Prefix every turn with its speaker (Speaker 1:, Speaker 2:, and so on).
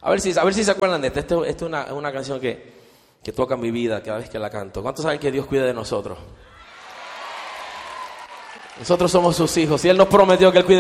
Speaker 1: A ver si se acuerdan de esta. Esta es una canción que toca mi vida cada vez que la canto. ¿Cuántos saben que Dios cuida de nosotros? Nosotros somos sus hijos y Él nos prometió que Él cuida